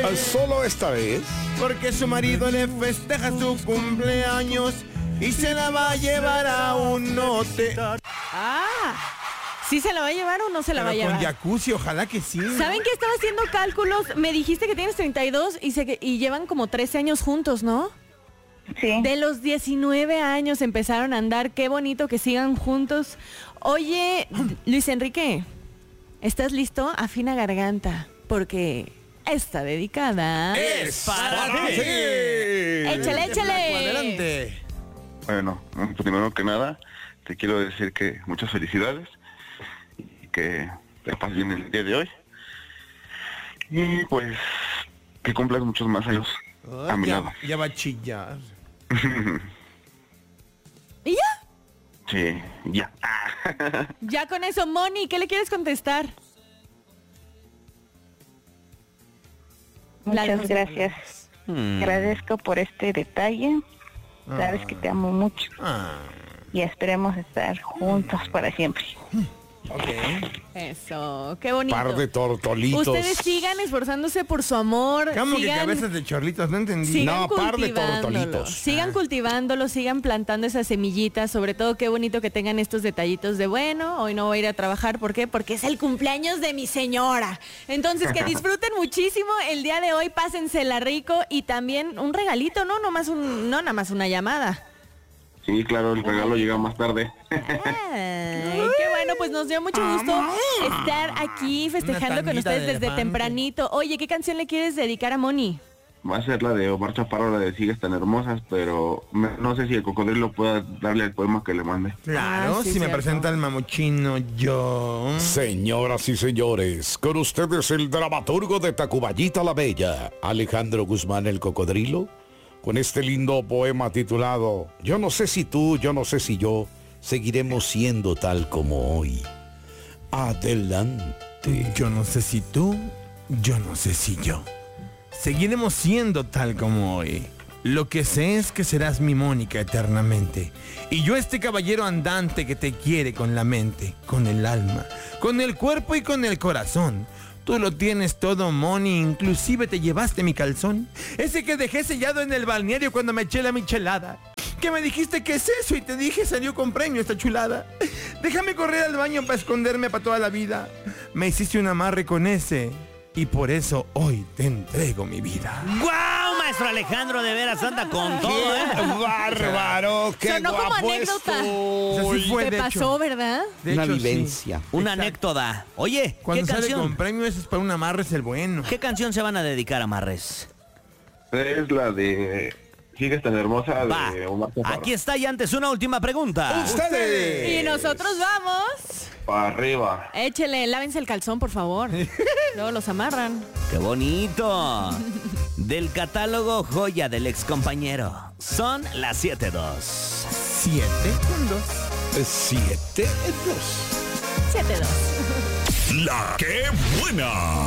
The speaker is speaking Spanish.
Solo esta vez. Porque su marido le festeja su cumpleaños y se la va a llevar a un hotel. ¿Sí se la va a llevar o no se la va a llevar? Con jacuzzi, ojalá que sí. ¿Saben que estaba haciendo cálculos? Me dijiste que tienes 32 y llevan como 13 años juntos, ¿no? Sí. De los 19 años empezaron a andar. Qué bonito que sigan juntos. Oye, Luis Enrique, ¿estás listo? Afina garganta, porque esta dedicada ¡Es para ti! ¡Échale, échale! Adelante. Bueno, primero que nada, te quiero decir que muchas felicidades y que te pases bien el día de hoy. Y pues, que cumplas muchos más años a mi lado. Ya va a chillar. ¿Y ya? Sí, ya. Ya con eso, Moni, ¿qué le quieres contestar? Muchas gracias. Agradezco por este detalle. Sabes que te amo mucho. Y esperemos estar juntos para siempre. Ok. Eso, qué bonito. Par de tortolitos. Ustedes sigan esforzándose por su amor. ¿Cómo que sigan, cabezas de chorlitos? No entendí. sigan No, par de cultivándolo. tortolitos. Sigan cultivándolo, sigan plantando esas semillitas. Sobre todo, qué bonito que tengan estos detallitos de, bueno, hoy no voy a ir a trabajar. ¿Por qué? Porque es el cumpleaños de mi señora. Entonces, que disfruten muchísimo el día de hoy. Pásensela rico y también un regalito, ¿no? No nada más una llamada. Sí, claro, el regalo llega más tarde. Ay, qué bueno, pues nos dio mucho gusto estar aquí festejando con tanguita ustedes de desde elefante. tempranito. Oye, ¿qué canción le quieres dedicar a Moni? Va a ser la de Omar Chaparro, la de Sigues tan hermosas, pero no sé si el cocodrilo pueda darle el poema que le mande. Claro, sí, si me cierto. presenta el mamuchino yo. Señoras y señores, con ustedes el dramaturgo de Tacuballita la Bella, Alejandro Guzmán el Cocodrilo, con este lindo poema titulado Yo no sé si tú, yo no sé si yo, seguiremos siendo tal como hoy. Adelante. Yo no sé si tú, yo no sé si yo. Seguiremos siendo tal como hoy. Lo que sé es que serás mi Mónica eternamente. Y yo este caballero andante que te quiere con la mente, con el alma, con el cuerpo y con el corazón. Tú lo tienes todo, Moni, inclusive te llevaste mi calzón. Ese que dejé sellado en el balneario cuando me eché la michelada. Que me dijiste que es eso y te dije salió con premio esta chulada. Déjame correr al baño para esconderme para toda la vida. Me hiciste un amarre con ese y por eso hoy te entrego mi vida. ¡Guau, maestro Alejandro! De veras anda con todo, ¿eh? ¡Bárbaro! ¡Qué Sonó como guapo anécdota. estoy! Así fue, Te de pasó, hecho. ¿verdad? De Una hecho, sí. vivencia. Una Exacto. anécdota. Oye, Cuando ¿qué sale con canción? premio eso es para un amarre, es el bueno. ¿Qué canción se van a dedicar a Marres? Es la de Sigues tan hermosa Va, de Omar Chaparro. aquí está y antes una última pregunta. ¡Ustedes! Y nosotros vamos. Para arriba. Échele, lávense el calzón, por favor. Luego los amarran. ¡Qué bonito! Del catálogo Joya del Excompañero. Son las 7:02. 7 con 2. 7-2. 7-2. La que buena.